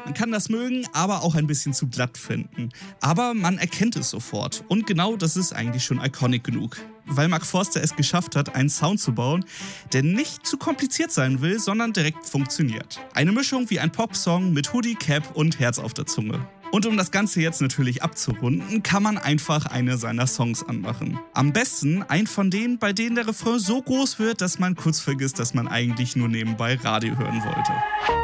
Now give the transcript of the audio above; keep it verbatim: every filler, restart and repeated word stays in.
Man kann das mögen, aber auch ein bisschen zu glatt finden. Aber man erkennt es sofort. Und genau das ist eigentlich schon iconic genug. Weil Mark Forster es geschafft hat, einen Sound zu bauen, der nicht zu kompliziert sein will, sondern direkt funktioniert. Eine Mischung wie ein Popsong mit Hoodie, Cap und Herz auf der Zunge. Und um das Ganze jetzt natürlich abzurunden, kann man einfach eine seiner Songs anmachen. Am besten ein von denen, bei denen der Refrain so groß wird, dass man kurz vergisst, dass man eigentlich nur nebenbei Radio hören wollte.